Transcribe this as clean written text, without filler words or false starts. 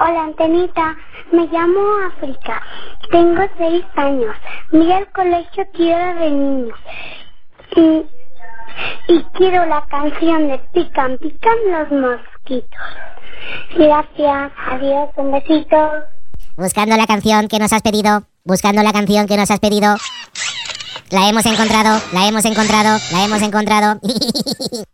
Hola, Antenita. Me llamo África. Tengo 6 años. Voy al colegio Tierra de Niños. Y quiero la canción de Pican, pican los mosquitos. Gracias. Adiós. Un besito. Buscando la canción que nos has pedido. Buscando la canción que nos has pedido. La hemos encontrado. La hemos encontrado. La hemos encontrado.